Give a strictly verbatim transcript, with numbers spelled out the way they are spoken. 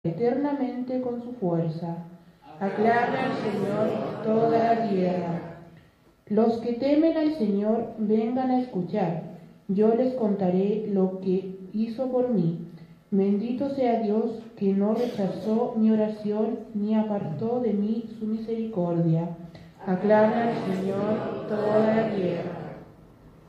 eternamente con su fuerza. Aclame al Señor toda la tierra. Los que temen al Señor vengan a escuchar. Yo les contaré lo que hizo por mí. Bendito sea Dios que no rechazó mi oración ni apartó de mí su misericordia. Aclame al Señor toda la tierra.